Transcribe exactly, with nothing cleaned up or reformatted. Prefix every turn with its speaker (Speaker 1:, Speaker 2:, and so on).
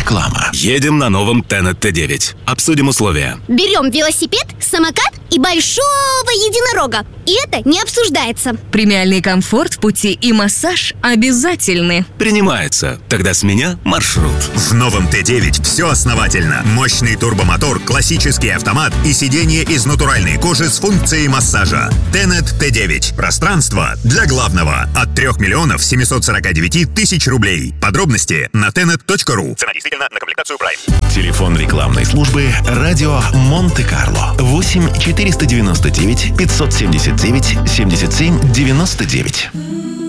Speaker 1: Реклама.
Speaker 2: Едем на новом Тенет Т девять. Обсудим условия.
Speaker 3: Берем велосипед, самокат и большого единорога. И это не обсуждается.
Speaker 4: Премиальный комфорт в пути и массаж обязательны.
Speaker 2: Принимается. Тогда с меня маршрут.
Speaker 5: В новом Т девять все основательно. Мощный турбомотор, классический автомат и сиденье из натуральной кожи с функцией массажа. Тенет Т девять. Пространство для главного. От трех миллионов семьсот сорок девять тысяч рублей. Подробности на тенет точка ру. Цена действительно на комплектацию Prime.
Speaker 1: Телефон рекламной службы «Радио Монте-Карло». восемь четыреста девяносто девять пятьсот семьдесят девять семьдесят семь девяносто девять.